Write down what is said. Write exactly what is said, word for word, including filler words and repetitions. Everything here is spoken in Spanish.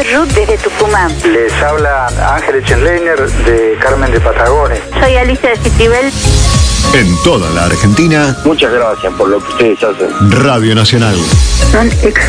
Soy Ruth desde Tucumán. Les habla Ángel Echenleiner de Carmen de Patagones. Soy Alicia de Citibel. En toda la Argentina. Muchas gracias por lo que ustedes hacen. Radio Nacional. Son